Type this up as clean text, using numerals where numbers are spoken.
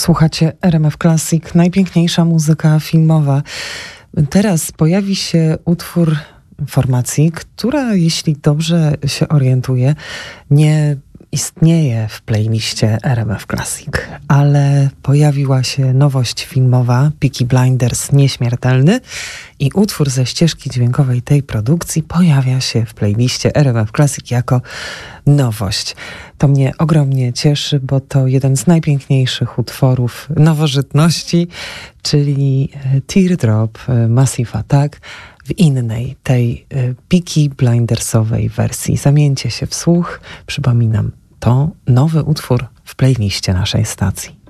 Słuchacie RMF Classic, najpiękniejsza muzyka filmowa. Teraz pojawi się utwór formacji, która, jeśli dobrze się orientuję, nie istnieje w playliście RMF Classic, ale pojawiła się nowość filmowa Peaky Blinders Nieśmiertelny i utwór ze ścieżki dźwiękowej tej produkcji pojawia się w playliście RMF Classic jako nowość. To mnie ogromnie cieszy, bo to jeden z najpiękniejszych utworów nowożytności, czyli Teardrop Massive Attack w innej, tej Peaky Blindersowej wersji. Zamieńcie się w słuch. Przypominam, to nowy utwór w playliście naszej stacji.